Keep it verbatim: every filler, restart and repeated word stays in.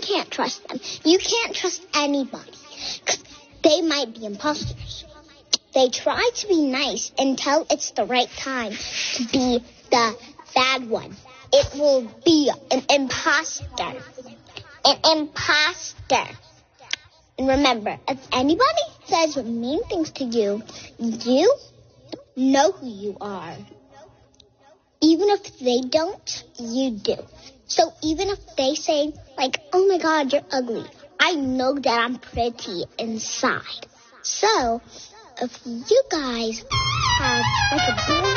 can't trust them. You can't trust anybody. 'Cause they might be imposters. They try to be nice until it's the right time to be the bad one. It will be an imposter. An imposter. And remember, if anybody says mean things to you, you know who you are. Even if they don't, you do. So even if they say, like, oh my God, you're ugly, I know that I'm pretty inside. So if you guys have like a